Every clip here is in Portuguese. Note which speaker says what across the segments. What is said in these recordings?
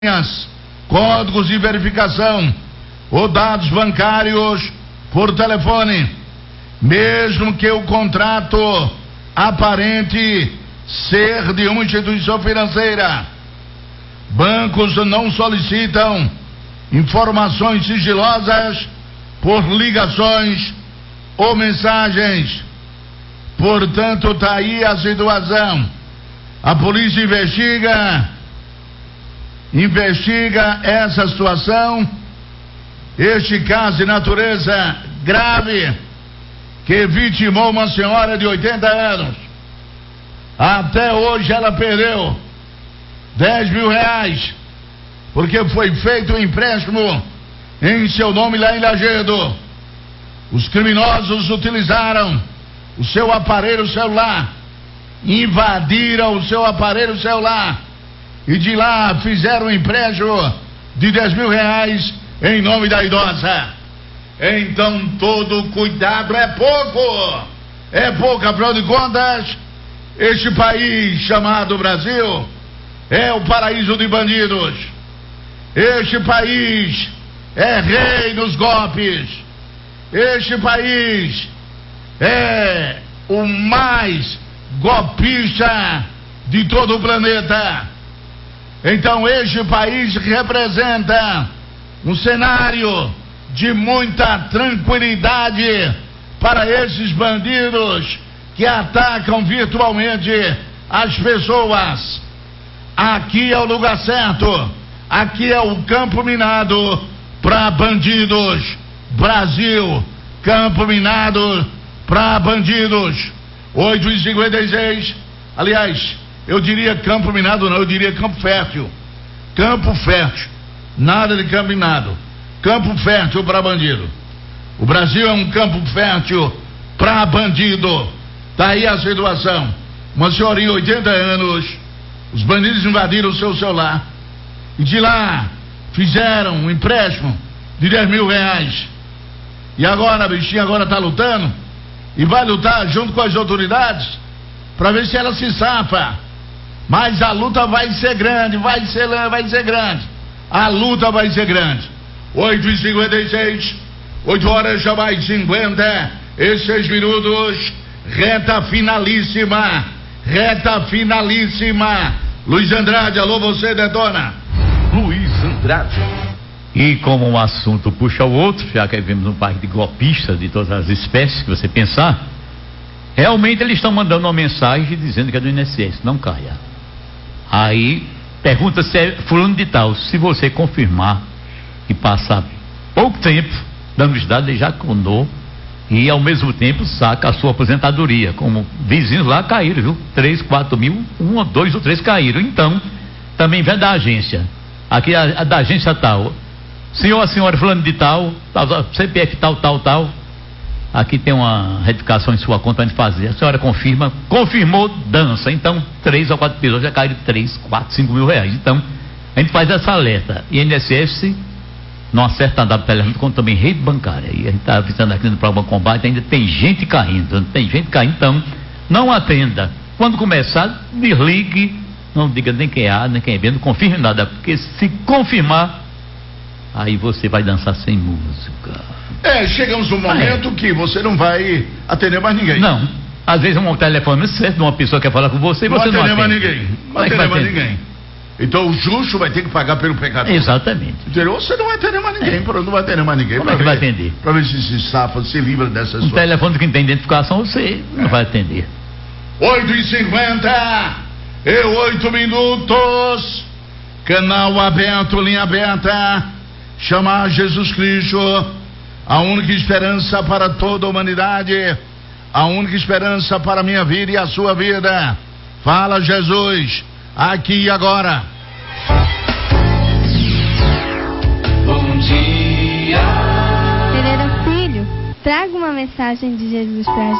Speaker 1: códigos de verificação ou dados bancários por telefone, mesmo que o contrato aparente ser de uma instituição financeira. Bancos não solicitam informações sigilosas por ligações ou mensagens. Portanto, está aí a situação. A polícia investiga essa situação, este caso de natureza grave que vitimou uma senhora de 80 anos. Até hoje ela perdeu 10 mil reais, porque foi feito um empréstimo em seu nome lá em Lajedo. Os criminosos utilizaram o seu aparelho celular, invadiram o seu aparelho celular e de lá fizeram um empréstimo de 10 mil reais em nome da idosa. Então todo cuidado é pouco, afinal de contas, este país chamado Brasil é o paraíso de bandidos. Este país é rei dos golpes. Este país é o mais golpista de todo o planeta. Então este país representa um cenário de muita tranquilidade para esses bandidos que atacam virtualmente as pessoas. Aqui é o lugar certo, aqui é o campo minado para bandidos. Brasil, campo minado para bandidos. 8h56. Aliás, eu diria campo minado não, eu diria campo fértil. Campo fértil, nada de campo minado. Campo fértil para bandido. O Brasil é um campo fértil para bandido. Tá aí a situação. Uma senhorinha, 80 anos, os bandidos invadiram o seu celular e de lá fizeram um empréstimo de 10 mil reais. E agora a bichinha agora está lutando e vai lutar junto com as autoridades para ver se ela se safa. Mas a luta vai ser grande, vai ser grande. A luta vai ser grande. 8h56, 8 horas já mais 56 minutos. Reta finalíssima. Luiz Andrade, alô, você detona.
Speaker 2: Luiz Andrade. E como um assunto puxa o outro, já que vivemos num país de golpistas de todas as espécies que você pensar, realmente eles estão mandando uma mensagem dizendo que é do INSS, não caia. Aí pergunta se é fulano de tal. Se você confirmar e passar pouco tempo dando os dados, ele já contou e ao mesmo tempo saca a sua aposentadoria. Como vizinhos lá caíram, viu? 3, 4 mil, 1, 2 ou 3 caíram. Então, também vem da agência. Aqui a da agência tal. Senhor, a senhora fulano de tal, CPF tal. Aqui tem uma retificação em sua conta de fazer. A senhora confirmou, dança. Então, 3 ou 4 pessoas já caíram 3, 4, 5 mil reais. Então, a gente faz essa alerta. INSS não acerta nada pelo telefone, como também rede bancária. E a gente está avisando aqui no programa Combate, ainda tem gente caindo. Então, não atenda. Quando começar, desligue. Não diga nem quem é A, nem quem é B, não confirme nada. Porque se confirmar, aí você vai dançar sem música.
Speaker 1: Chegamos num momento que você não vai atender mais ninguém.
Speaker 2: Não. Às vezes um telefone certo de uma pessoa quer falar com você e você não atende.
Speaker 1: Não atender mais ninguém. Então o justo vai ter que pagar pelo pecador.
Speaker 2: Exatamente.
Speaker 1: Entendeu? Você não vai atender mais ninguém, não vai atender mais ninguém.
Speaker 2: Como é que vai atender?
Speaker 1: Para ver se safa, se livra dessas coisas.
Speaker 2: Um telefone que não tem identificação, você não vai atender.
Speaker 1: 8h50 e 8 minutos. Canal aberto, linha aberta. Chamar Jesus Cristo, a única esperança para toda a humanidade, a única esperança para a minha vida e a sua vida. Fala, Jesus, aqui e agora.
Speaker 3: Bom dia.
Speaker 4: Pereira Filho, traga uma mensagem de Jesus pra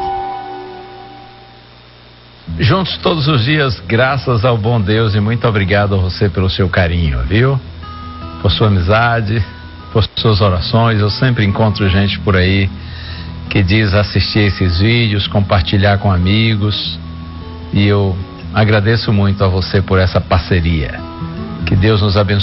Speaker 4: gente.
Speaker 5: Juntos todos os dias, graças ao bom Deus, e muito obrigado a você pelo seu carinho, viu? Por sua amizade, por suas orações. Eu sempre encontro gente por aí que diz assistir esses vídeos, compartilhar com amigos, e eu agradeço muito a você por essa parceria. Que Deus nos abençoe.